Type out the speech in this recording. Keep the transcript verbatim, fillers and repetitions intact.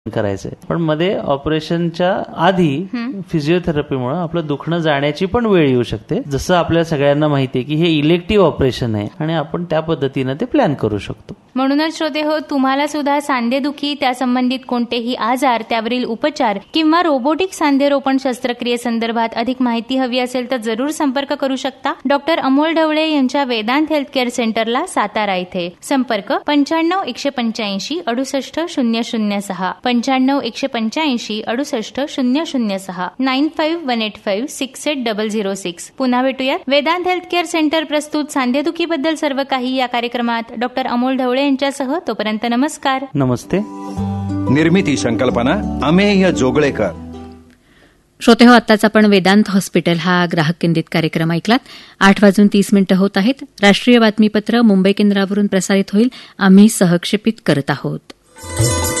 करायचंय. पण मध्ये ऑपरेशनच्या आधी फिजिओथेरपीमुळे आपलं दुखणं जाण्याची पण वेळ येऊ शकते. जसं आपल्या सगळ्यांना माहिती आहे की हे इलेक्टिव्ह ऑपरेशन आहे आणि आपण त्या पद्धतीनं ते प्लॅन करू शकतो. म्हणूनच श्रोते हो, तुम्हाला सुद्धा सांधेदुखी, त्या संबंधित कोणतेही आजार, त्यावरील उपचार किंवा रोबोटिक सांधेरोपण शस्त्रक्रियेसंदर्भात अधिक माहिती हवी असेल तर जरूर संपर्क करू शकता डॉक्टर अमोल ढवळे यांच्या वेदांत हेल्थ केअर सेंटरला, सातारा इथे. संपर्क पंच्याण्णव एकशे पंच्याऐंशी अडुसष्ट शून्य शून्य सहा पंच्याण्णव एकशे पंच्याऐंशी अडुसष्ट शून्य शून्य सहा nine five one eight five six eight double zero six. पुन्हा भेटूयात वेदांत हेल्थ केअर सेंटर प्रस्तुत सांधेदुखीबद्दल सर्व काही या कार्यक्रमात डॉक्टर अमोल ढवळे यांच्यासह. तोपर्यंत नमस्कार. नमस्ते. निर्मिती संकल्पना अमेय जोगळेकर. श्रोते हो, आत्ताच आपण वेदांत हॉस्पिटल हा ग्राहक केंद्रित कार्यक्रम ऐकलात. आठ वाजून तीस मिनिटं होत आहेत. राष्ट्रीय बातमीपत्र मुंबई केंद्रावरून प्रसारित होईल. आम्ही सहक्षेपित करत आहोत.